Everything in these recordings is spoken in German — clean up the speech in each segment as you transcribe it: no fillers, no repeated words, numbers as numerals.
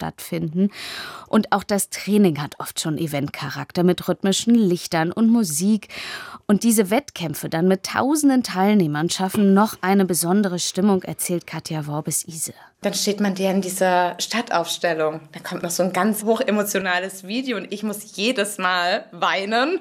stattfinden. Und auch das Training hat oft schon Eventcharakter mit rhythmischen Lichtern und Musik. Und diese Wettkämpfe dann mit tausenden Teilnehmern schaffen noch eine besondere Stimmung, erzählt Katja Worbes-Ise. Dann steht man der in dieser Stadtaufstellung. Da kommt noch so ein ganz hochemotionales Video und ich muss jedes Mal weinen.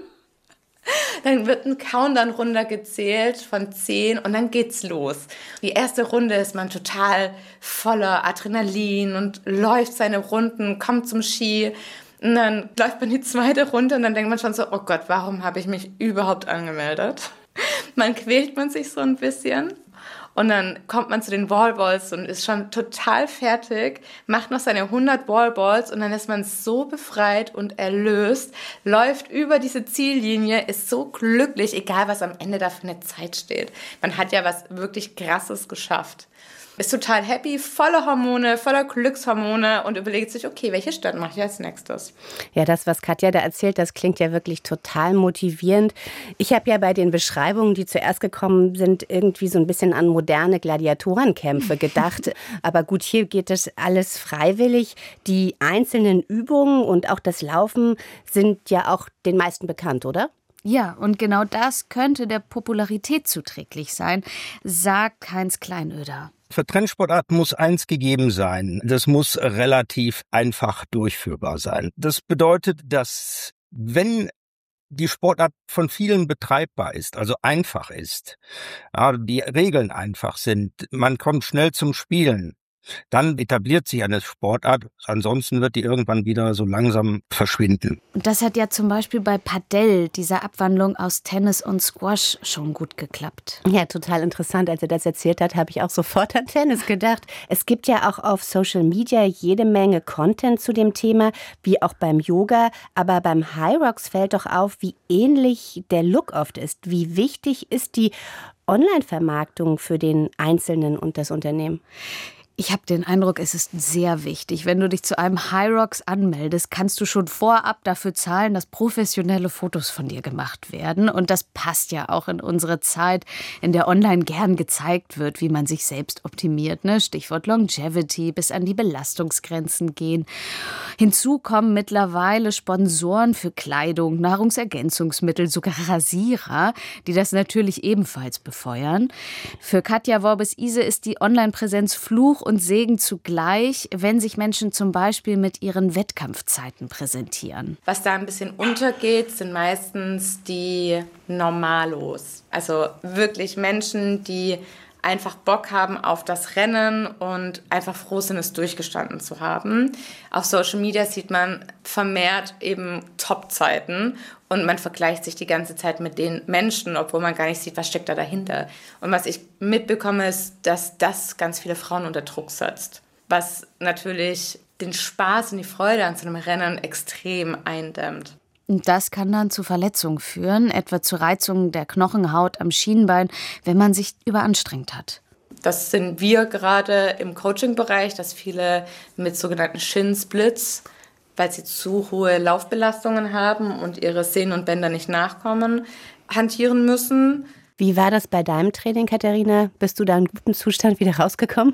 Dann wird ein Countdown runtergezählt von 10 und dann geht's los. Die erste Runde ist man total voller Adrenalin und läuft seine Runden, kommt zum Ski. Und dann läuft man die zweite Runde und dann denkt man schon so, oh Gott, warum habe ich mich überhaupt angemeldet? Man quält man sich so ein bisschen. Und dann kommt man zu den Wallballs und ist schon total fertig, macht noch seine 100 Wallballs und dann ist man so befreit und erlöst, läuft über diese Ziellinie, ist so glücklich, egal was am Ende da für eine Zeit steht. Man hat ja was wirklich Krasses geschafft. Ist total happy, voller Hormone, voller Glückshormone und überlegt sich, okay, welche Stadt mache ich als nächstes? Ja, das, was Katja da erzählt, das klingt ja wirklich total motivierend. Ich habe ja bei den Beschreibungen, die zuerst gekommen sind, irgendwie so ein bisschen an moderne Gladiatorenkämpfe gedacht. Aber gut, hier geht das alles freiwillig. Die einzelnen Übungen und auch das Laufen sind ja auch den meisten bekannt, oder? Ja, und genau das könnte der Popularität zuträglich sein, sagt Heinz Kleinöder. Für Trendsportarten muss eins gegeben sein. Das muss relativ einfach durchführbar sein. Das bedeutet, dass wenn die Sportart von vielen betreibbar ist, also einfach ist, ja, die Regeln einfach sind, man kommt schnell zum Spielen, dann etabliert sich eine Sportart, ansonsten wird die irgendwann wieder so langsam verschwinden. Und das hat ja zum Beispiel bei Padel, dieser Abwandlung aus Tennis und Squash, schon gut geklappt. Ja, total interessant. Als er das erzählt hat, habe ich auch sofort an Tennis gedacht. Es gibt ja auch auf Social Media jede Menge Content zu dem Thema, wie auch beim Yoga. Aber beim High Rocks fällt doch auf, wie ähnlich der Look oft ist. Wie wichtig ist die Online-Vermarktung für den Einzelnen und das Unternehmen? Ich habe den Eindruck, es ist sehr wichtig. Wenn du dich zu einem High Rocks anmeldest, kannst du schon vorab dafür zahlen, dass professionelle Fotos von dir gemacht werden. Und das passt ja auch in unsere Zeit, in der online gern gezeigt wird, wie man sich selbst optimiert. Ne? Stichwort Longevity, bis an die Belastungsgrenzen gehen. Hinzu kommen mittlerweile Sponsoren für Kleidung, Nahrungsergänzungsmittel, sogar Rasierer, die das natürlich ebenfalls befeuern. Für Katja Worbes-Ise ist die Online-Präsenz Fluch und Segen zugleich, wenn sich Menschen zum Beispiel mit ihren Wettkampfzeiten präsentieren. Was da ein bisschen untergeht, sind meistens die Normalos. Also wirklich Menschen, die einfach Bock haben auf das Rennen und einfach froh sind, es durchgestanden zu haben. Auf Social Media sieht man vermehrt eben Top-Zeiten und man vergleicht sich die ganze Zeit mit den Menschen, obwohl man gar nicht sieht, was steckt da dahinter. Und was ich mitbekomme, ist, dass das ganz viele Frauen unter Druck setzt, was natürlich den Spaß und die Freude an so einem Rennen extrem eindämmt. Und das kann dann zu Verletzungen führen, etwa zu Reizungen der Knochenhaut am Schienbein, wenn man sich überanstrengt hat. Das sind wir gerade im Coaching-Bereich, dass viele mit sogenannten Shin-Splits, weil sie zu hohe Laufbelastungen haben und ihre Sehnen und Bänder nicht nachkommen, hantieren müssen. Wie war das bei deinem Training, Katharina? Bist du da in gutem Zustand wieder rausgekommen?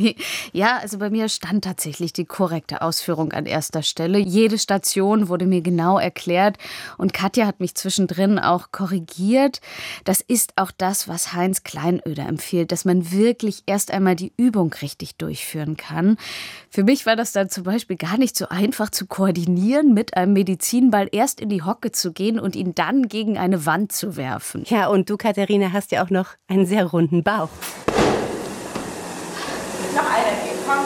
Ja, also bei mir stand tatsächlich die korrekte Ausführung an erster Stelle. Jede Station wurde mir genau erklärt und Katja hat mich zwischendrin auch korrigiert. Das ist auch das, was Heinz Kleinöder empfiehlt, dass man wirklich erst einmal die Übung richtig durchführen kann. Für mich war das dann zum Beispiel gar nicht so einfach zu koordinieren, mit einem Medizinball erst in die Hocke zu gehen und ihn dann gegen eine Wand zu werfen. Ja, und du, Katharina, hast ja auch noch einen sehr runden Bauch. Noch einer gehen, komm.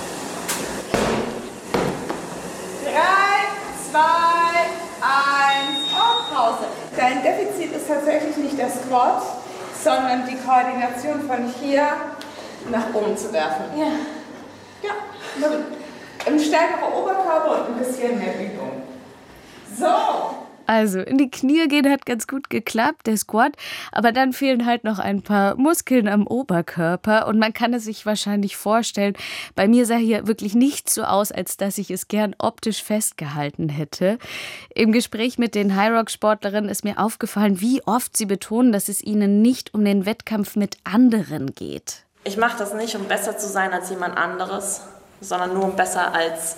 3, 2, 1 und Pause. Dein Defizit ist tatsächlich nicht der Squat, sondern die Koordination von hier nach oben zu werfen. Ja. Ja, nur ein stärkerer Oberkörper und ein bisschen mehr Übung. So. Also, in die Knie gehen hat ganz gut geklappt, der Squat. Aber dann fehlen halt noch ein paar Muskeln am Oberkörper. Und man kann es sich wahrscheinlich vorstellen, bei mir sah hier wirklich nicht so aus, als dass ich es gern optisch festgehalten hätte. Im Gespräch mit den High-Rock-Sportlerinnen ist mir aufgefallen, wie oft sie betonen, dass es ihnen nicht um den Wettkampf mit anderen geht. Ich mache das nicht, um besser zu sein als jemand anderes, sondern nur um besser als